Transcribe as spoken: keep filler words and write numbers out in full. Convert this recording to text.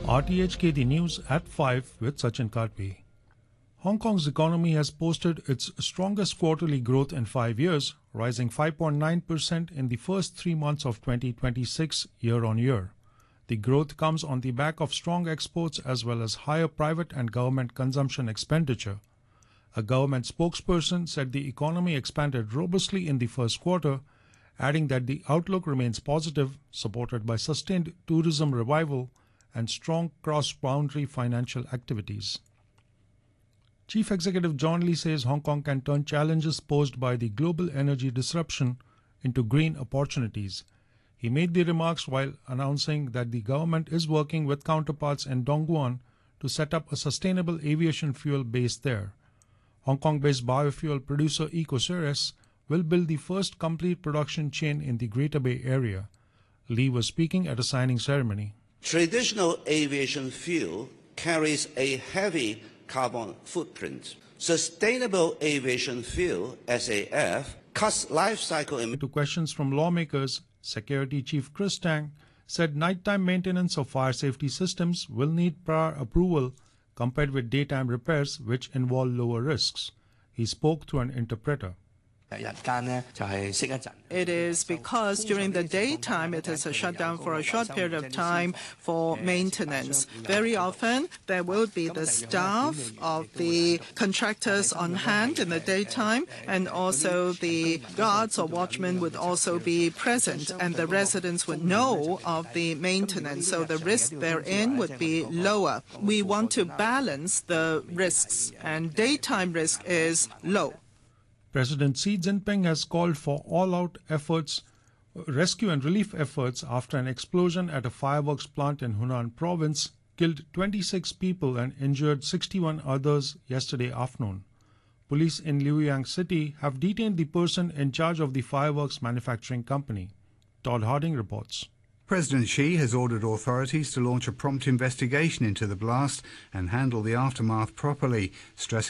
R T H K The News at five with Sachin Kadpi. Hong Kong's economy has posted its strongest quarterly growth in five years, rising five point nine percent in the first three months of twenty twenty-six year-on-year. The growth comes on the back of strong exports as well as higher private and government consumption expenditure. A government spokesperson said the economy expanded robustly in the first quarter, adding that the outlook remains positive, supported by sustained tourism revival and strong cross-boundary financial activities. Chief Executive John Lee says Hong Kong can turn challenges posed by the global energy disruption into green opportunities. He made the remarks while announcing that the government is working with counterparts in Dongguan to set up a sustainable aviation fuel base there. Hong Kong-based biofuel producer Ecoceres will build the first complete production chain in the Greater Bay Area. Lee was speaking at a signing ceremony. Traditional aviation fuel carries a heavy carbon footprint. Sustainable aviation fuel, S A F, cuts life cycle emissions. To questions from lawmakers, Security Chief Chris Tang said nighttime maintenance of fire safety systems will need prior approval compared with daytime repairs, which involve lower risks. He spoke through an interpreter. It is because during the daytime it is a shutdown for a short period of time for maintenance. Very often there will be the staff of the contractors on hand in the daytime, and also the guards or watchmen would also be present, and the residents would know of the maintenance, so the risk therein would be lower. We want to balance the risks, and daytime risk is low. President Xi Jinping has called for all-out efforts, rescue and relief efforts after an explosion at a fireworks plant in Hunan province killed twenty-six people and injured sixty-one others yesterday afternoon. Police in Liuyang City have detained the person in charge of the fireworks manufacturing company. Todd Harding reports. President Xi has ordered authorities to launch a prompt investigation into the blast and handle the aftermath properly, stressing